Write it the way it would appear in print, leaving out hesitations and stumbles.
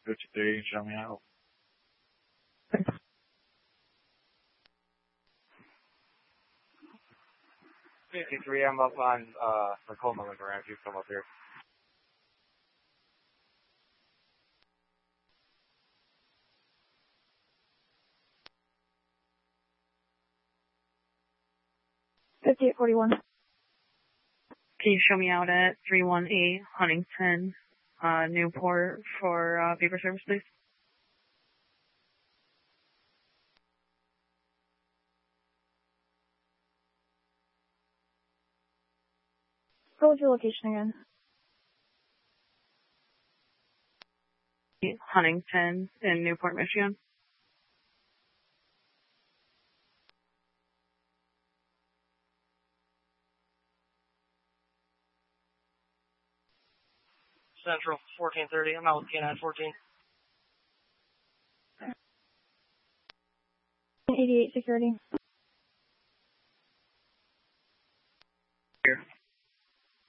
53, show me out. 53, I'm up on Tacoma LeGrand. You come up here. $58.41. Can you show me out at 318 Huntington, Newport for paper service, please? What was your location again? Huntington in Newport, Michigan. Central, 1430. I'm out with K9 14. 88 security.